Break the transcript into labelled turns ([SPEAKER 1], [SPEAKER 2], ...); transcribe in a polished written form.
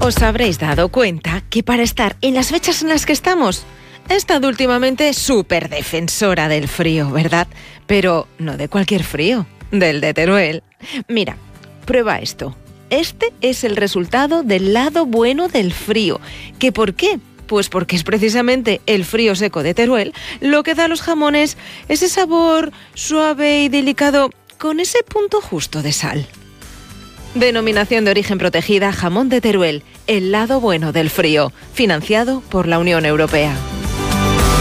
[SPEAKER 1] Os habréis dado cuenta que para estar en las fechas en las que estamos, he estado últimamente súper defensora del frío, ¿verdad? Pero no de cualquier frío, del de Teruel. Mira, prueba esto. Este es el resultado del lado bueno del frío. ¿Qué por qué? Pues porque es precisamente el frío seco de Teruel lo que da a los jamones ese sabor suave y delicado con ese punto justo de sal. Denominación de origen protegida, jamón de Teruel, el lado bueno del frío, financiado por la Unión Europea.